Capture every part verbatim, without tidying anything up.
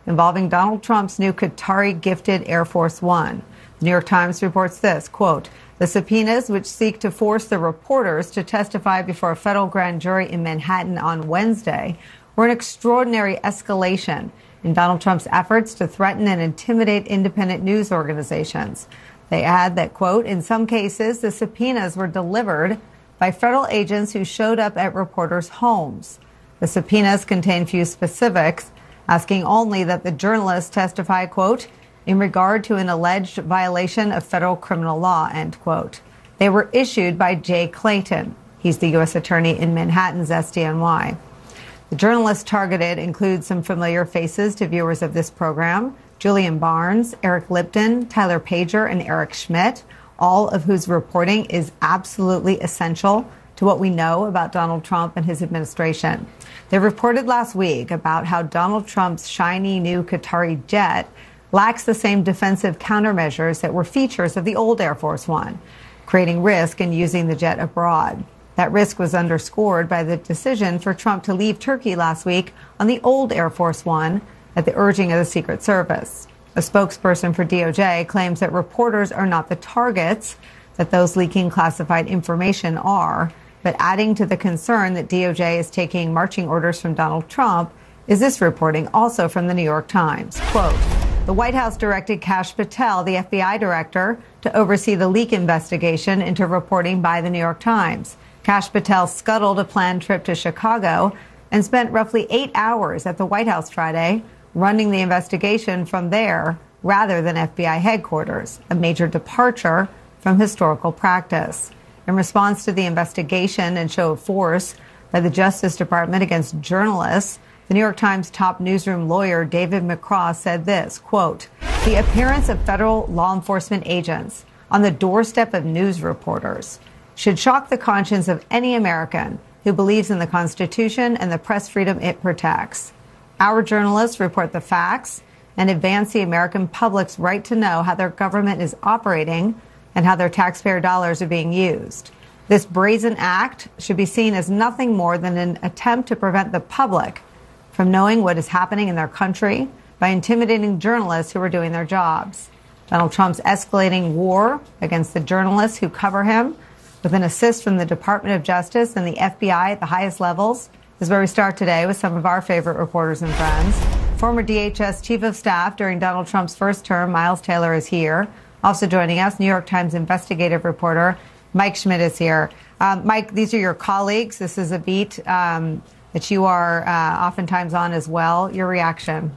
involving Donald Trump's new Qatari-gifted Air Force One. The New York Times reports this, quote, "The subpoenas, which seek to force the reporters to testify before a federal grand jury in Manhattan on Wednesday, were an extraordinary escalation in Donald Trump's efforts to threaten and intimidate independent news organizations." They add that, quote, "In some cases, the subpoenas were delivered by federal agents who showed up at reporters' homes. The subpoenas contain few specifics, asking only that the journalists testify, quote, in regard to an alleged violation of federal criminal law," end quote. They were issued by Jay Clayton. He's the U S attorney in Manhattan's S D N Y. The journalists targeted include some familiar faces to viewers of this program: Julian Barnes, Eric Lipton, Tyler Pager, and Eric Schmidt, all of whose reporting is absolutely essential to what we know about Donald Trump and his administration. They reported last week about how Donald Trump's shiny new Qatari jet lacks the same defensive countermeasures that were features of the old Air Force One, creating risk in using the jet abroad. That risk was underscored by the decision for Trump to leave Turkey last week on the old Air Force One at the urging of the Secret Service. A spokesperson for D O J claims that reporters are not the targets, that those leaking classified information are, but adding to the concern that D O J is taking marching orders from Donald Trump is this reporting, also from the New York Times. Quote, "The White House directed Kash Patel, the F B I director, to oversee the leak investigation into reporting by the New York Times. Kash Patel scuttled a planned trip to Chicago and spent roughly eight hours at the White House Friday running the investigation from there rather than F B I headquarters, a major departure from historical practice. In response to the investigation and show of force by the Justice Department against journalists, the New York Times top newsroom lawyer David McCraw said this, quote, "The appearance of federal law enforcement agents on the doorstep of news reporters should shock the conscience of any American who believes in the Constitution and the press freedom it protects. Our journalists report the facts and advance the American public's right to know how their government is operating and how their taxpayer dollars are being used. This brazen act should be seen as nothing more than an attempt to prevent the public from knowing what is happening in their country by intimidating journalists who are doing their jobs. Donald Trump's escalating war against the journalists who cover him, with an assist from the Department of Justice and the F B I at the highest levels, is where we start today with some of our favorite reporters and friends. Former D H S Chief of Staff during Donald Trump's first term, Miles Taylor, is here. Also joining us, New York Times investigative reporter Mike Schmidt is here. Um, Mike, these are your colleagues. This is a beat um, that you are uh, oftentimes on as well. Your reaction?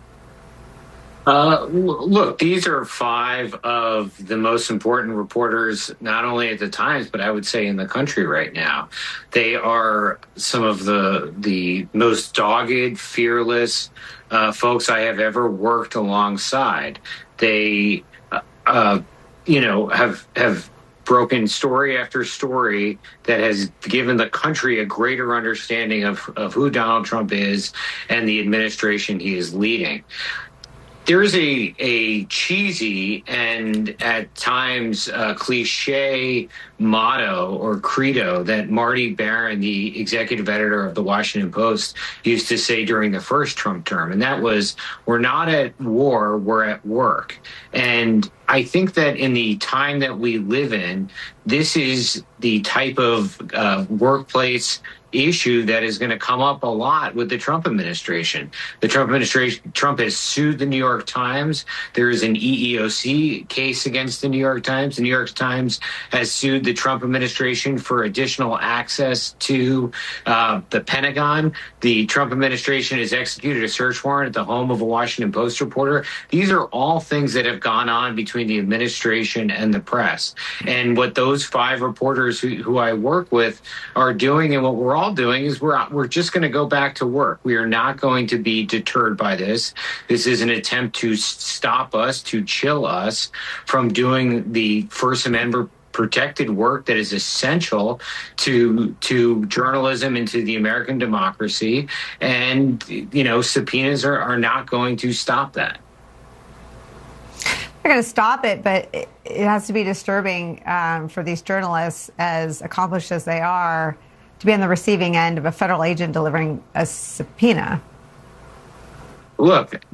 Uh, look, these are five of the most important reporters, not only at the Times, but I would say in the country right now. They are some of the the most dogged, fearless uh, folks I have ever worked alongside. They, uh, uh, you know, have have broken story after story that has given the country a greater understanding of, of who Donald Trump is and the administration he is leading. There's a a cheesy and at times uh, cliche motto or credo that Marty Baron, the executive editor of the Washington Post, used to say during the first Trump term, and that was, "We're not at war, we're at work." And I think that in the time that we live in, this is the type of uh, workplace issue that is going to come up a lot with the Trump administration. The Trump administration, Trump has sued the New York Times. There is an E E O C case against the New York Times. The New York Times has sued the Trump administration for additional access to uh, the Pentagon. The Trump administration has executed a search warrant at the home of a Washington Post reporter. These are all things that have gone on between the administration and the press. And what those five reporters who, who I work with are doing, and what we're all doing, is we're we're just going to go back to work. We are not going to be deterred by this. This is an attempt to stop us, to chill us from doing the First Amendment protected work that is essential to to journalism and to the American democracy. And, you know, subpoenas are, are not going to stop that. They're going to stop it, but it, it has to be disturbing um, for these journalists, as accomplished as they are, to be on the receiving end of a federal agent delivering a subpoena. Look,